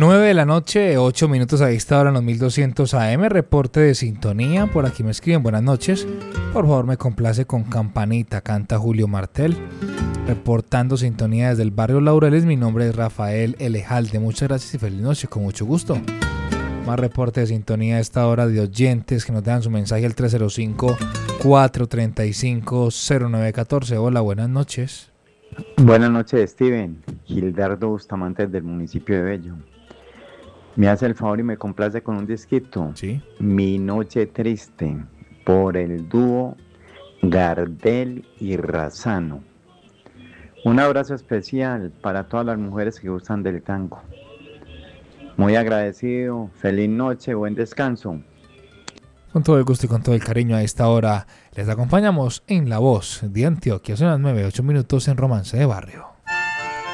9 de la noche, 8 minutos a esta hora en los 1200 AM, reporte de sintonía, por aquí me escriben, buenas noches, por favor me complace con Campanita, canta Julio Martel, reportando sintonía desde el barrio Laureles, mi nombre es Rafael Elejalde, muchas gracias y feliz noche, con mucho gusto. Más reporte de sintonía a esta hora de oyentes que nos dejan su mensaje al 305-435-0914, hola, buenas noches. Buenas noches, Steven. Gildardo Bustamante del municipio de Bello. Me hace el favor y me complace con un disquito. Sí. Mi noche triste, por el dúo Gardel y Razano. Un abrazo especial para todas las mujeres que gustan del tango. Muy agradecido, feliz noche, buen descanso. Con todo el gusto y con todo el cariño a esta hora les acompañamos en La Voz de Antioquia. Son las 9:08 en Romance de Barrio.